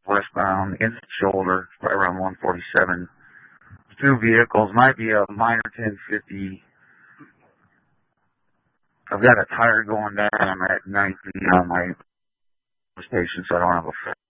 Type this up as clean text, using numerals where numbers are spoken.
westbound, against the shoulder, right around 147. Two vehicles, might be a minor 1050. I've got a tire going down. I'm at 90 on my station, so I don't have a